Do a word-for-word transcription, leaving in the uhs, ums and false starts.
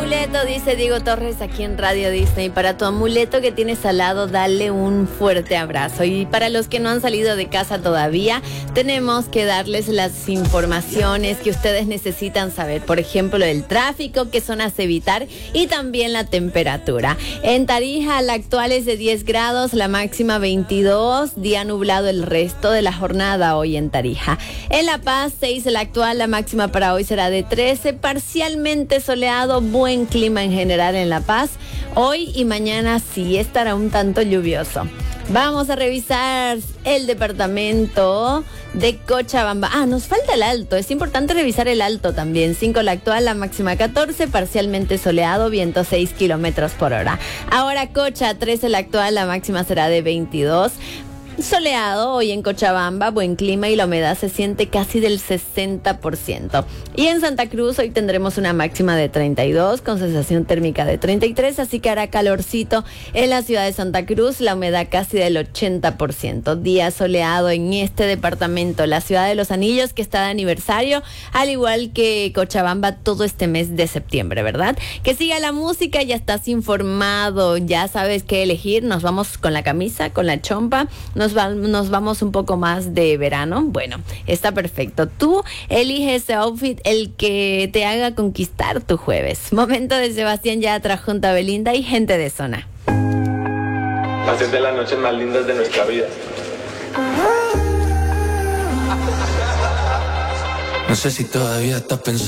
amuleto, dice Diego Torres aquí en Radio Disney. Para tu amuleto que tienes al lado, dale un fuerte abrazo. Y para los que no han salido de casa todavía, tenemos que darles las informaciones que ustedes necesitan saber. Por ejemplo, el tráfico, qué zonas evitar y también la temperatura. En Tarija, la actual es de diez grados, la máxima veintidós. Día nublado el resto de la jornada hoy en Tarija. En La Paz, seis, la actual, la máxima para hoy será de trece. Parcialmente soleado, buen clima en general en La Paz. Hoy y mañana sí estará un tanto lluvioso. Vamos a revisar el departamento de Cochabamba. Ah, nos falta el alto. Es importante revisar el alto también. cinco la actual, la máxima catorce, parcialmente soleado, viento seis kilómetros por hora. Ahora Cocha, trece la actual, la máxima será de veintidós. Soleado hoy en Cochabamba, buen clima y la humedad se siente casi del sesenta por ciento. Y en Santa Cruz hoy tendremos una máxima de treinta y dos con sensación térmica de treinta y tres, así que hará calorcito en la ciudad de Santa Cruz, la humedad casi del ochenta por ciento. Día soleado en este departamento, la ciudad de Los Anillos que está de aniversario, al igual que Cochabamba todo este mes de septiembre, ¿verdad? Que siga la música, ya estás informado, ya sabes qué elegir. Nos vamos con la camisa, con la chompa, nos Va, nos vamos un poco más de verano. Bueno, está perfecto. Tú eliges ese outfit, el que te haga conquistar tu jueves. Momento de Sebastián Yatra junto a Belinda y Gente de Zona. Hacer de las noches más lindas de nuestra vida. No sé si todavía estás pensando